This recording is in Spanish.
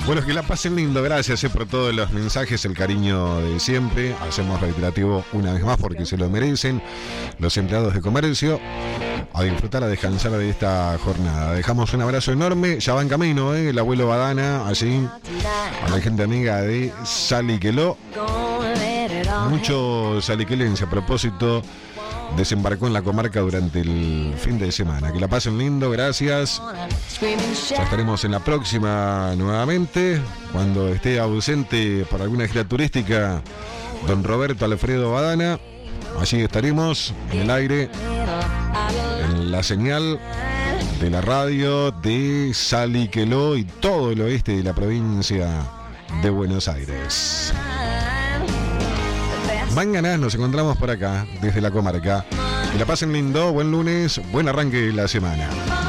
Bueno, que la pasen lindo, gracias por todos los mensajes, el cariño de siempre. Hacemos reiterativo una vez más porque se lo merecen los empleados de comercio. A disfrutar, a descansar de esta jornada. Dejamos un abrazo enorme, ya va en camino, el abuelo Badana, allí, a la gente amiga de Saliqueló. Mucho saliquelense, a propósito, desembarcó en la comarca durante el fin de semana. Que la pasen lindo, gracias. Ya estaremos en la próxima nuevamente, cuando esté ausente por alguna gira turística don Roberto Alfredo Badana. Allí estaremos en el aire, en la señal de la radio de Saliqueló y todo el oeste de la provincia de Buenos Aires. Mañana nos encontramos por acá, desde la comarca. Que la pasen lindo, buen lunes, buen arranque de la semana.